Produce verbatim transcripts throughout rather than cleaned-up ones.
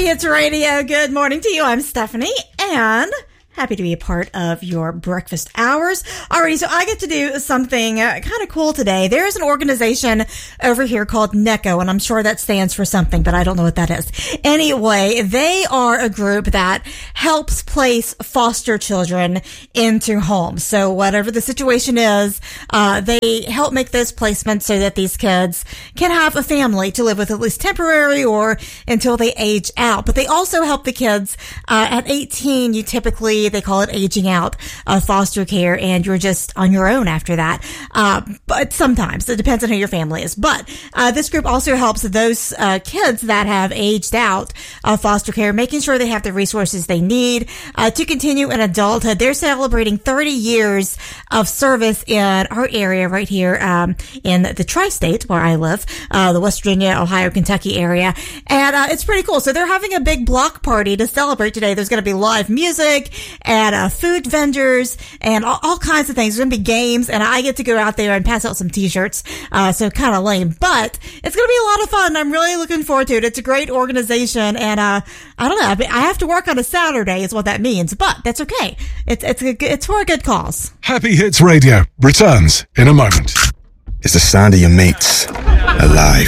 Happy Hits Radio. Good morning to you. I'm Stephanie, and happy to be a part of your breakfast hours. Alrighty, so I get to do something uh, kind of cool today. There's an organization over here called NECO, and I'm sure that stands for something, but I don't know what that is. Anyway, they are a group that helps place foster children into homes. So whatever the situation is, uh, they help make those placements so that these kids can have a family to live with, at least temporary or until they age out. But they also help the kids uh, at eighteen. You typically, they call it aging out of foster care, and you're just on your own after that. Uh, but sometimes it depends on who your family is. But uh, this group also helps those uh, kids that have aged out of foster care, making sure they have the resources they need uh, to continue in adulthood. They're celebrating thirty years of service in our area right here um, in the tri-state where I live, uh, the West Virginia, Ohio, Kentucky area. And uh, it's pretty cool. So they're having a big block party to celebrate today. There's going to be live music and uh, food vendors and all, all kinds of things. There's going to be games, and I get to go out there and pass out some t-shirts. Uh, so kind of lame, but it's going to be a lot of fun. I'm really looking forward to it. It's a great organization, and uh, I don't know. I, mean, I have to work on a Saturday is what that means, but that's okay. It's it's a, it's for a good cause. Happy Hits Radio returns in a moment. It's the sound of your mates alive.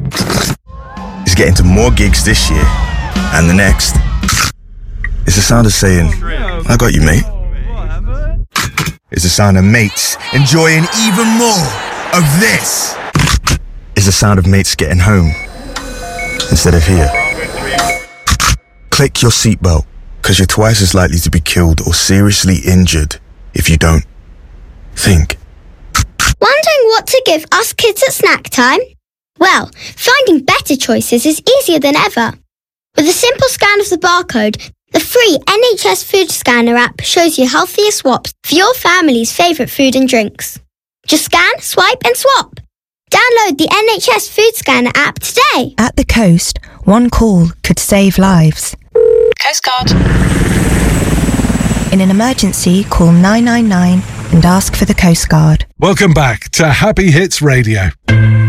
It's getting to more gigs this year and the next. It's the sound of saying, I got you, mate. It's the sound of mates enjoying even more of this. It's the sound of mates getting home instead of here. Click your seatbelt, because you're twice as likely to be killed or seriously injured if you don't. Think. Wondering what to give us kids at snack time? Well, finding better choices is easier than ever. With a simple scan of the barcode, the free N H S Food Scanner app shows you healthier swaps for your family's favourite food and drinks. Just scan, swipe and swap. Download the N H S Food Scanner app today. At the coast, one call could save lives. Coast Guard. In an emergency, call nine nine nine and ask for the Coast Guard. Welcome back to Happy Hits Radio.